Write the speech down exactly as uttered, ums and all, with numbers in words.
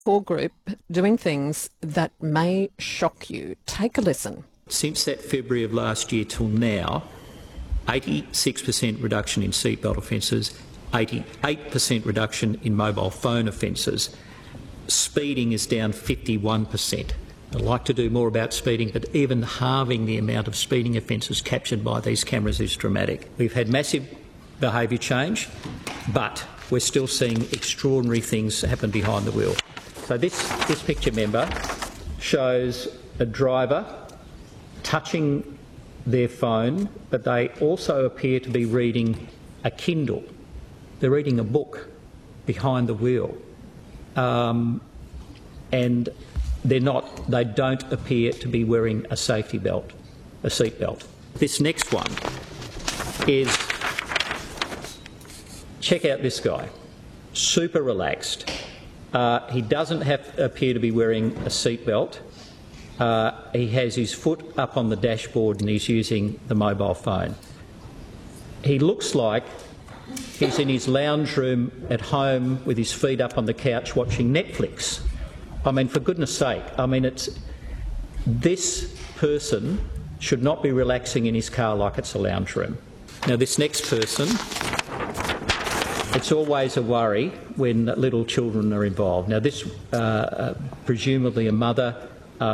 Core Group doing things that may shock you. Take a listen. Since that February of last year till now, eighty-six percent reduction in seatbelt offences, eighty-eight percent reduction in mobile phone offences. Speeding is down fifty-one percent. I'd like to do more about speeding, but even halving the amount of speeding offences captured by these cameras is dramatic. We've had massive behaviour change, but we're still seeing extraordinary things happen behind the wheel. So this, this picture, member, shows a driver touching their phone, but they also appear to be reading a Kindle. They're reading a book behind the wheel. Um, and they're not, they don't appear to be wearing a safety belt, a seat belt. This next one is, check out this guy, super relaxed. Uh, he doesn't have, appear to be wearing a seat belt. Uh, he has his foot up on the dashboard and he's using the mobile phone. He looks like he's in his lounge room at home with his feet up on the couch watching Netflix. I mean, for goodness sake, I mean, it's, this person should not be relaxing in his car like it's a lounge room. Now, this next person, it's always a worry when little children are involved. Now, this, uh, uh, presumably a mother